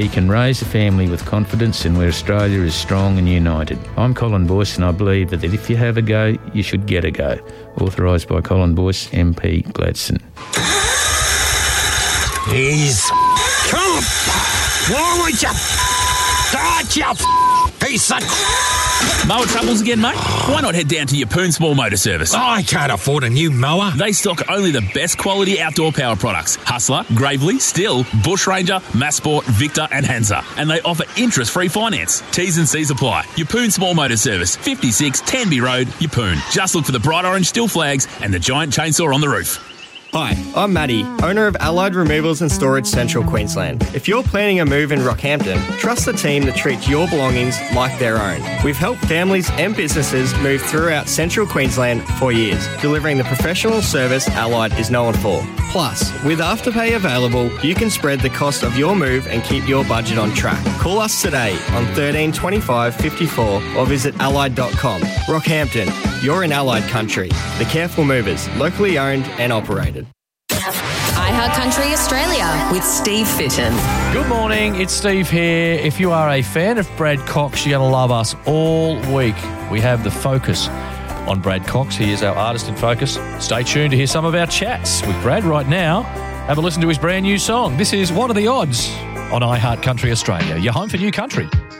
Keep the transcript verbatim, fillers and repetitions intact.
You can raise a family with confidence and where Australia is strong and united. I'm Colin Boyce and I believe that if you have a go, you should get a go. Authorised by Colin Boyce, M P Gladstone. He's... Come! Why would you... God, you piece of... Mower troubles again, mate? Why not head down to your Poon Small Motor Service? I can't afford a new mower. They stock only the best quality outdoor power products. Hustler, Gravely, Still, Bushranger, Massport, Victor and Hansa. And they offer interest-free finance. T's and C's apply. Your Poon Small Motor Service, fifty-six Tenby Road, Yeppoon. Just look for the bright orange Still flags and the giant chainsaw on the roof. Hi, I'm Matty, owner of Allied Removals and Storage Central Queensland. If you're planning a move in Rockhampton, trust the team that treats your belongings like their own. We've helped families and businesses move throughout Central Queensland for years, delivering the professional service Allied is known for. Plus, with Afterpay available, you can spread the cost of your move and keep your budget on track. Call us today on thirteen twenty-five fifty-four or visit allied dot com. Rockhampton, you're in Allied country. The Careful Movers, locally owned and operated. iHeart Country Australia with Steve Fitton. Good morning, it's Steve here. If you are a fan of Brad Cox, you're going to love us all week. We have the focus on Brad Cox. He is our artist in focus. Stay tuned to hear some of our chats with Brad right now. Have a listen to his brand new song. This is What Are the Odds on iHeart Country Australia, your home for new country.